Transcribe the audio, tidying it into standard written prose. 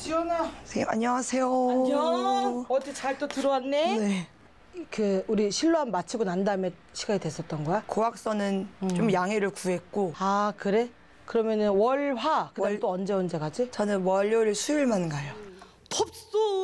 지연아. 선생님 안녕하세요. 안녕. 어디 잘 또 들어왔네? 네. 우리 실로암 마치고 난 다음에 시간이 됐었던 거야? 고학서는 좀 양해를 구했고 아, 그래? 그러면은 월, 화, 그다음 월- 또 언제 가지? 저는 월요일 수요일만 가요. 덥소.